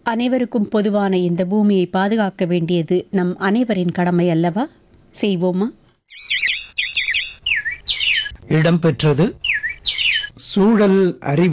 அனைவருக்கும் பொதுவான இந்த பூமியை பாதுகாக்க வேண்டியது நம் அனைவரின் கடமை அல்லவா? செய்வோமா? இடம்பெற்றது சூழல் அறிவு